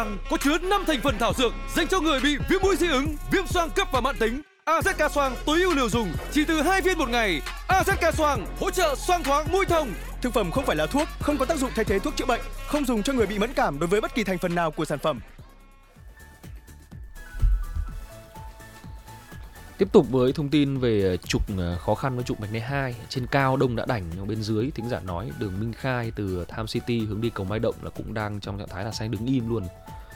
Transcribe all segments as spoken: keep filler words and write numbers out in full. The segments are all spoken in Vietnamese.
Có chứa năm thành phần thảo dược dành cho người bị viêm mũi dị ứng, viêm xoang cấp và mãn tính. a zét ca xoang tối ưu liều dùng chỉ từ hai viên một ngày. a zét ca xoang hỗ trợ xoang thoáng mũi thông. Thực phẩm không phải là thuốc, không có tác dụng thay thế thuốc chữa bệnh, không dùng cho người bị mẫn cảm đối với bất kỳ thành phần nào của sản phẩm. Tiếp tục với thông tin về trục khó khăn với trục vành đai hai. Trên cao đông đã đành, nhưng bên dưới thính giả nói đường Minh Khai từ Tham City hướng đi cầu Mai Động là cũng đang trong trạng thái là xe đứng im luôn.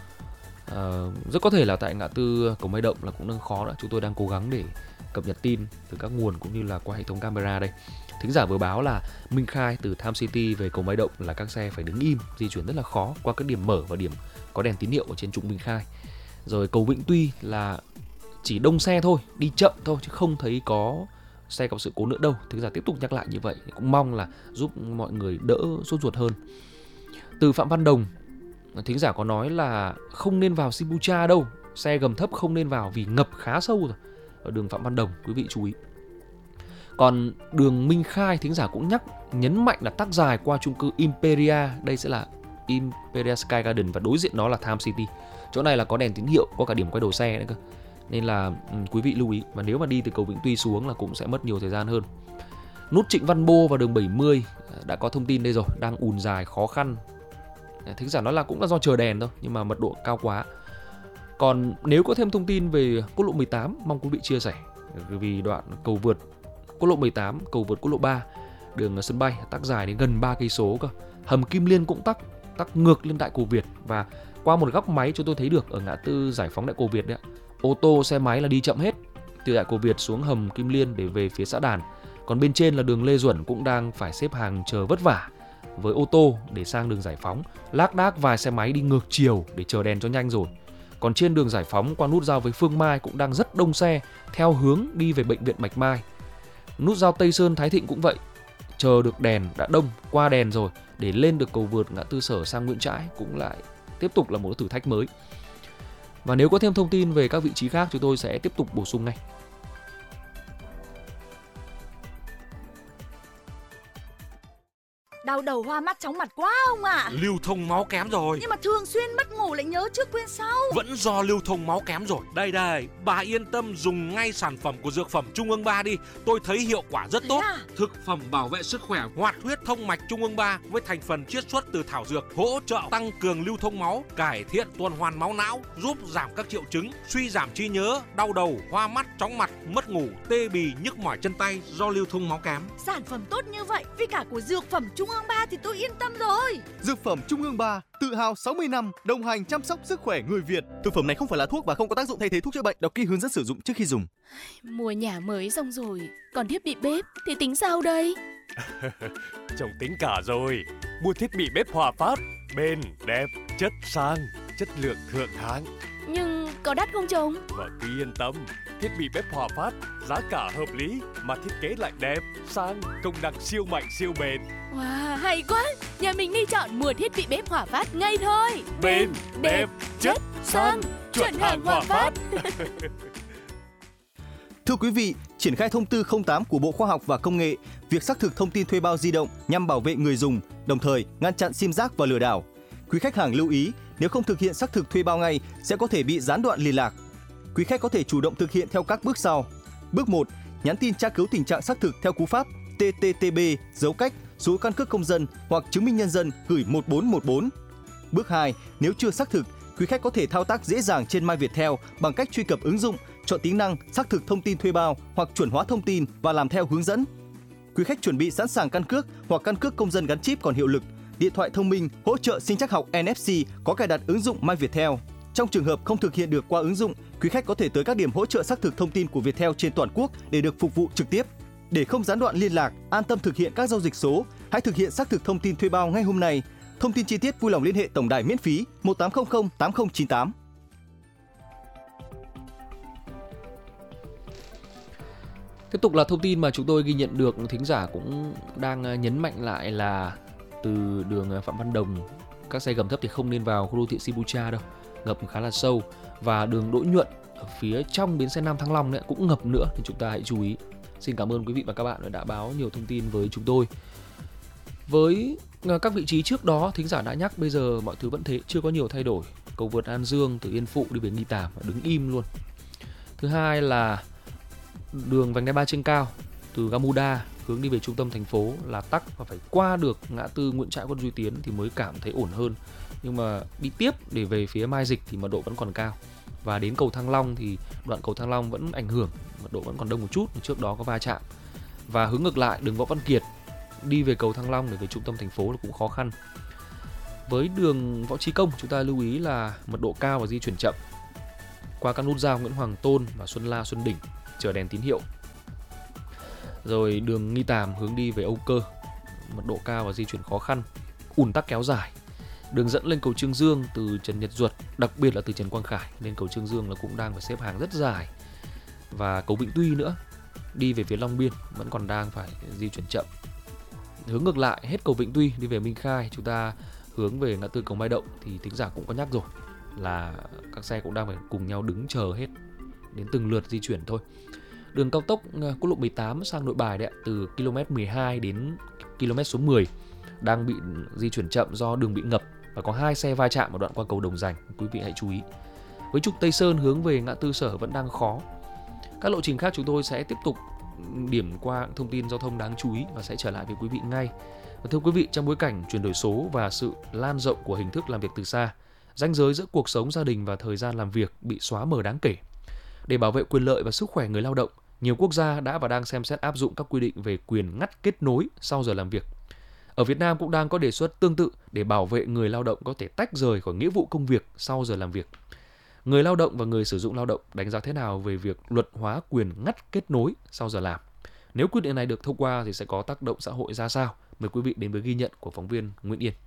À, rất có thể là tại ngã tư cầu Mai Động là cũng đang khó nữa. Chúng tôi đang cố gắng để cập nhật tin từ các nguồn cũng như là qua hệ thống camera đây. Thính giả vừa báo là Minh Khai từ Tham City về cầu Mai Động là các xe phải đứng im, di chuyển rất là khó qua các điểm mở và điểm có đèn tín hiệu ở trên trục Minh Khai. Rồi cầu Vĩnh Tuy là chỉ đông xe thôi, đi chậm thôi chứ không thấy có xe gặp sự cố nữa đâu. Thính giả tiếp tục nhắc lại như vậy, cũng mong là giúp mọi người đỡ sốt ruột hơn. Từ Phạm Văn Đồng, thính giả có nói là không nên vào Sibucha đâu, xe gầm thấp không nên vào vì ngập khá sâu rồi. Ở đường Phạm Văn Đồng, quý vị chú ý. Còn đường Minh Khai, thính giả cũng nhắc nhấn mạnh là tắc dài qua chung cư Imperia. Đây sẽ là Imperia Sky Garden và đối diện đó là Tham City. Chỗ này là có đèn tín hiệu, có cả điểm quay đầu xe nữa cơ. Nên là um, quý vị lưu ý. Và nếu mà đi từ cầu Vĩnh Tuy xuống là cũng sẽ mất nhiều thời gian hơn. Nút Trịnh Văn Bô và đường bảy mươi đã có thông tin đây rồi, đang ùn dài khó khăn. Thính giả nói là cũng là do chờ đèn thôi, nhưng mà mật độ cao quá. Còn nếu có thêm thông tin về quốc lộ mười tám, mong quý vị chia sẻ. Vì đoạn cầu vượt quốc lộ mười tám, cầu vượt quốc lộ ba, đường sân bay tắc dài đến gần ba cây số cơ. Hầm Kim Liên cũng tắc, tắc ngược lên Đại Cổ Việt. Và qua một góc máy chúng tôi thấy được ở ngã tư Giải Phóng Đại Cổ Việt đấy, ô tô xe máy là đi chậm hết từ Đại Cổ Việt xuống hầm Kim Liên để về phía xã Đàn. Còn bên trên là đường Lê Duẩn cũng đang phải xếp hàng chờ vất vả với ô tô để sang đường Giải Phóng. Lác đác vài xe máy đi ngược chiều để chờ đèn cho nhanh rồi. Còn trên đường Giải Phóng qua nút giao với Phương Mai cũng đang rất đông xe theo hướng đi về bệnh viện Bạch Mai. Nút giao Tây Sơn Thái Thịnh cũng vậy, chờ được đèn đã đông, qua đèn rồi để lên được cầu vượt ngã tư Sở sang Nguyễn Trãi cũng lại tiếp tục là một thử thách mới. Và nếu có thêm thông tin về các vị trí khác chúng tôi sẽ tiếp tục bổ sung ngay. Đau đầu hoa mắt chóng mặt quá ông ạ. À. Lưu thông máu kém rồi. Nhưng mà thường xuyên mất ngủ lại nhớ trước quên sau. Vẫn do lưu thông máu kém rồi. Đây đây, bà yên tâm dùng ngay sản phẩm của Dược phẩm Trung ương ba đi. Tôi thấy hiệu quả rất tốt. À? Thực phẩm bảo vệ sức khỏe hoạt huyết thông mạch Trung ương ba với thành phần chiết xuất từ thảo dược, hỗ trợ tăng cường lưu thông máu, cải thiện tuần hoàn máu não, giúp giảm các triệu chứng suy giảm trí nhớ, đau đầu, hoa mắt, chóng mặt, mất ngủ, tê bì, nhức mỏi chân tay do lưu thông máu kém. Sản phẩm tốt như vậy vì cả của Dược phẩm Trung ương ba thì tôi yên tâm rồi. Dược phẩm Trung ương ba, tự hào sáu mươi năm đồng hành chăm sóc sức khỏe người Việt. Thực phẩm này không phải là thuốc và không có tác dụng thay thế thuốc chữa bệnh. Đọc kỹ hướng dẫn sử dụng trước khi dùng. Mua nhà mới xong rồi, còn thiết bị bếp thì tính sao đây? Chồng tính cả rồi. Mua thiết bị bếp Hòa Phát, bền, đẹp, chất sang, chất lượng thượng hạng. Nhưng có đắt không chồng? Vợ cứ yên tâm, thiết bị bếp Hòa Phát giá cả hợp lý mà thiết kế lại đẹp, sang, công năng siêu mạnh siêu bền. Wow, hay quá! Nhà mình đi chọn mua thiết bị bếp Hòa Phát ngay thôi. Bền, đẹp, chất, sang, chuẩn hàng Hòa Phát. Thưa quý vị, triển khai thông tư không tám của Bộ Khoa học và Công nghệ, việc xác thực thông tin thuê bao di động nhằm bảo vệ người dùng, đồng thời ngăn chặn sim rác và lừa đảo. Quý khách hàng lưu ý, nếu không thực hiện xác thực thuê bao ngay sẽ có thể bị gián đoạn liên lạc. Quý khách có thể chủ động thực hiện theo các bước sau. Bước một, nhắn tin tra cứu tình trạng xác thực theo cú pháp T T T B dấu cách số căn cước công dân hoặc chứng minh nhân dân gửi một bốn một bốn. Bước hai, nếu chưa xác thực, quý khách có thể thao tác dễ dàng trên My Viettel bằng cách truy cập ứng dụng, chọn tính năng xác thực thông tin thuê bao hoặc chuẩn hóa thông tin và làm theo hướng dẫn. Quý khách chuẩn bị sẵn sàng căn cước hoặc căn cước công dân gắn chip còn hiệu lực, điện thoại thông minh hỗ trợ sinh trắc học N F C có cài đặt ứng dụng My Viettel. Trong trường hợp không thực hiện được qua ứng dụng, quý khách có thể tới các điểm hỗ trợ xác thực thông tin của Viettel trên toàn quốc để được phục vụ trực tiếp. Để không gián đoạn liên lạc, an tâm thực hiện các giao dịch số, hãy thực hiện xác thực thông tin thuê bao ngay hôm nay. Thông tin chi tiết vui lòng liên hệ tổng đài miễn phí một tám không không tám không chín tám. Tiếp tục là thông tin mà chúng tôi ghi nhận được, thính giả cũng đang nhấn mạnh lại là từ đường Phạm Văn Đồng, các xe gầm thấp thì không nên vào khu đô thị Sibucha đâu, ngập khá là sâu. Và đường Đỗ Nhuận ở phía trong bến xe Nam Thăng Long cũng ngập nữa, thì chúng ta hãy chú ý. Xin cảm ơn quý vị và các bạn đã báo nhiều thông tin với chúng tôi. Với các vị trí trước đó, thính giả đã nhắc, bây giờ mọi thứ vẫn thế, chưa có nhiều thay đổi. cầu vượt An Dương từ Yên Phụ đi về Nghi Tàm đứng im luôn. Thứ hai là đường vành đai ba trên cao từ Gamuda hướng đi về trung tâm thành phố là tắc và phải qua được ngã tư Nguyễn Trãi, Quân Duy Tiến thì mới cảm thấy ổn hơn. Nhưng mà đi tiếp để về phía Mai Dịch thì mật độ vẫn còn cao. Và đến cầu Thăng Long thì đoạn cầu Thăng Long vẫn ảnh hưởng, mật độ vẫn còn đông một chút, trước đó có va chạm. Và hướng ngược lại đường Võ Văn Kiệt đi về cầu Thăng Long để về trung tâm thành phố là cũng khó khăn. Với đường Võ Trí Công chúng ta lưu ý là mật độ cao và di chuyển chậm. Qua các nút giao Nguyễn Hoàng Tôn và Xuân La, Xuân Đỉnh chờ đèn tín hiệu. Rồi đường Nghi Tàm hướng đi về Âu Cơ, mật độ cao và di chuyển khó khăn, ùn tắc kéo dài. Đường dẫn lên cầu Trương Dương từ Trần Nhật Duật, đặc biệt là từ Trần Quang Khải lên cầu Trương Dương là cũng đang phải xếp hàng rất dài. Và cầu Vĩnh Tuy nữa, đi về phía Long Biên vẫn còn đang phải di chuyển chậm. Hướng ngược lại, hết cầu Vĩnh Tuy đi về Minh Khai, chúng ta hướng về ngã tư cầu Mai Động thì thính giả cũng có nhắc rồi là các xe cũng đang phải cùng nhau đứng chờ hết đến từng lượt di chuyển thôi. Đường cao tốc quốc lộ mười tám sang Nội Bài đấy, từ ki lô mét mười hai đến ki lô mét số mười đang bị di chuyển chậm do đường bị ngập và có hai xe va chạm ở đoạn qua cầu Đồng Dành, quý vị hãy chú ý. Với trục Tây Sơn hướng về ngã tư Sở vẫn đang khó. Các lộ trình khác chúng tôi sẽ tiếp tục điểm qua thông tin giao thông đáng chú ý và sẽ trở lại với quý vị ngay. Và thưa quý vị, trong bối cảnh chuyển đổi số và sự lan rộng của hình thức làm việc từ xa, ranh giới giữa cuộc sống gia đình và thời gian làm việc bị xóa mờ đáng kể. Để bảo vệ quyền lợi và sức khỏe người lao động, nhiều quốc gia đã và đang xem xét áp dụng các quy định về quyền ngắt kết nối sau giờ làm việc. Ở Việt Nam cũng đang có đề xuất tương tự để bảo vệ người lao động có thể tách rời khỏi nghĩa vụ công việc sau giờ làm việc. Người lao động và người sử dụng lao động đánh giá thế nào về việc luật hóa quyền ngắt kết nối sau giờ làm? Nếu quyết định này được thông qua thì sẽ có tác động xã hội ra sao? Mời quý vị đến với ghi nhận của phóng viên Nguyễn Yên.